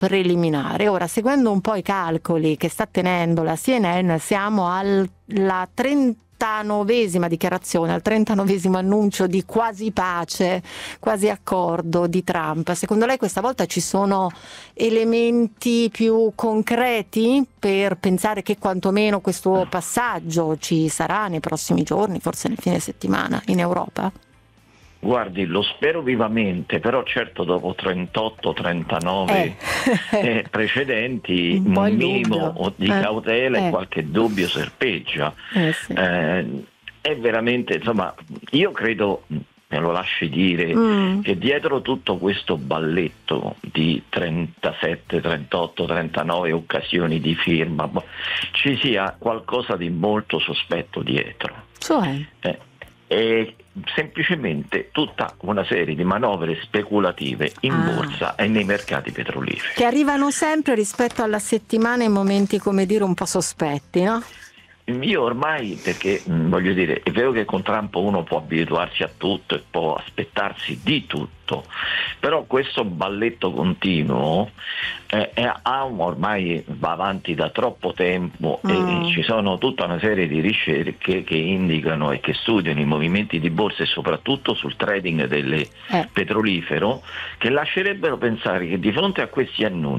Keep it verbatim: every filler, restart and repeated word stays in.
preliminare. Ora, seguendo un po' i calcoli che sta tenendo la C N N, siamo alla trentanovesima dichiarazione, al trentanovesimo annuncio di quasi pace, quasi accordo di Trump. Secondo lei questa volta ci sono elementi più concreti per pensare che quantomeno questo passaggio ci sarà nei prossimi giorni, forse nel fine settimana, in Europa? Guardi, lo spero vivamente, però certo dopo trentotto trentanove eh. eh, precedenti un, un minimo di eh. cautela eh. e qualche dubbio serpeggia. Eh, sì. eh, è veramente, insomma, io credo, me lo lasci dire, mm. che dietro tutto questo balletto di trentasette, trentotto, trentanove occasioni di firma ci sia qualcosa di molto sospetto dietro. Cioè? Eh, è semplicemente tutta una serie di manovre speculative in ah. borsa e nei mercati petroliferi. Che arrivano sempre rispetto alla settimana in momenti, come dire, un po' sospetti, no? Io ormai, perché mh, voglio dire, è vero che con Trump uno può abituarsi a tutto e può aspettarsi di tutto, però questo balletto continuo eh, è, ha, ormai va avanti da troppo tempo mm. e, e ci sono tutta una serie di ricerche che indicano e che studiano i movimenti di borsa e soprattutto sul trading del eh. petrolifero, che lascerebbero pensare che di fronte a questi annunci